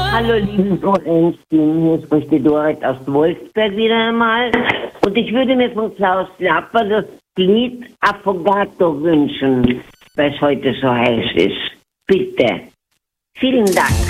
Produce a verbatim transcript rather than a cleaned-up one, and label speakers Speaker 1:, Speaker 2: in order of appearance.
Speaker 1: Hallo, lieben Florentin, hier spricht die Dorit aus Wolfsberg wieder einmal. Und ich würde mir von Klaus Lapper das Lied Affogato wünschen, weil es heute so heiß ist. Bitte. Vielen Dank.